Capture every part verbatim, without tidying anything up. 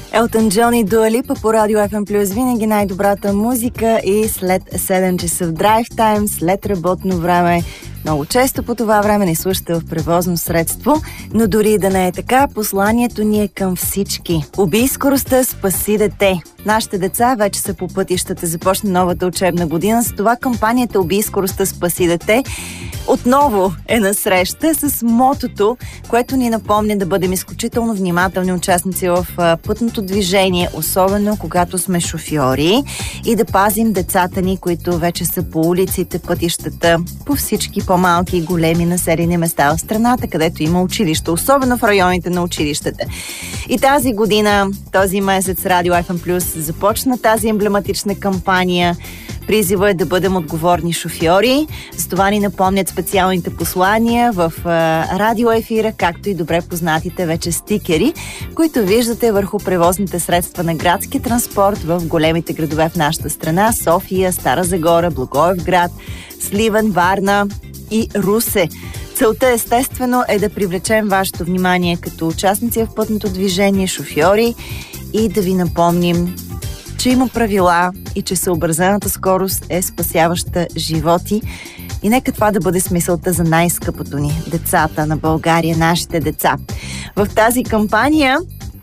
Елтън Джон и Дуа Липа по Радио Еф Ем Плюс. Винаги най-добрата музика и след седем часа в драйв тайм, след работно време. Много често по това време не слушате в превозно средство, но дори да не е така, посланието ни е към всички. Убий скоростта, спаси дете. Нашите деца вече са по пътищата, започна новата учебна година, с това кампанията Убий скоростта, спаси дете отново е насреща с мотото, което ни напомня да бъдем изключително внимателни участници в пътното движение, особено когато сме шофьори, и да пазим децата ни, които вече са по улиците, пътищата, по всички по-малки и големи населени места в страната, където има училище, особено в районите на училищата. И тази година, този месец, Радио Еф Ем Плюс започна тази емблематична кампания. Призива е да бъдем отговорни шофьори. За това ни напомнят специалните послания в а, радиоефира, както и добре познатите вече стикери, които виждате върху превозните средства на градски транспорт в големите градове в нашата страна: София, Стара Загора, Благоевград, Сливен, Варна и Русе. Целта, естествено, е да привлечем вашето внимание като участници в пътното движение, шофьори, и да ви напомним, че има правила и че съобразената скорост е спасяваща животи. И нека това да бъде смисълта за най-скъпото ни – децата на България, нашите деца. В тази кампания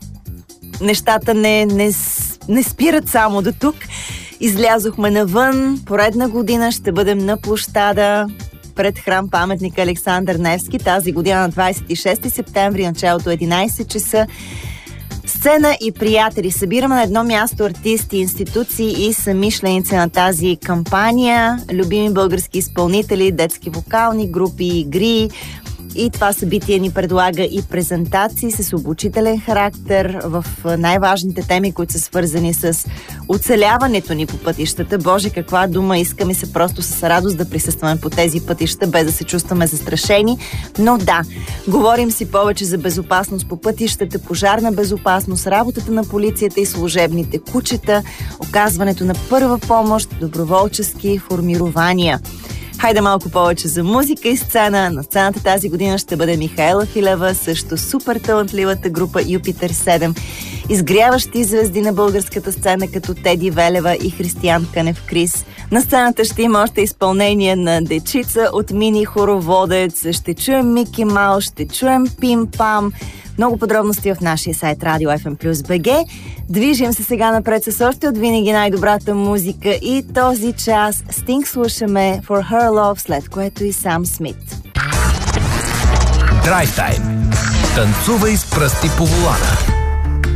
нещата не, не, не спират само до тук. Излязохме навън, поредна година ще бъдем на площада пред храм паметника Александър Невски тази година на двадесет и шести септември, началото единадесет часа. Сцена и приятели. Събираме на едно място артисти, институции и самишленици на тази кампания, любими български изпълнители, детски вокални групи, игри. И това събитие ни предлага и презентации с обучителен характер в най-важните теми, които са свързани с оцеляването ни по пътищата. Боже, каква дума! Искаме се просто с радост да присъстваме по тези пътища, без да се чувстваме застрашени. Но да, говорим си повече за безопасност по пътищата, пожарна безопасност, работата на полицията и служебните кучета, оказването на първа помощ, доброволчески формирования. Хайде малко повече за музика и сцена. На сцената тази година ще бъде Михаела Филева, също супер талантливата група Юпитер седем, изгряващи звезди на българската сцена като Теди Велева и Християн Кънев Крис. На сцената ще има още изпълнение на Дечица от Мини Хороводец, ще чуем Мики Маус, ще чуем Пим Пам. Много подробности в нашия сайт радио еф ем плюс точка би джи. Движим се сега напред с още от винаги най-добрата музика и този час Sting слушаме For Her Love, след което и Сам Смит. Драйв тайм. Танцувай с пръсти по волана.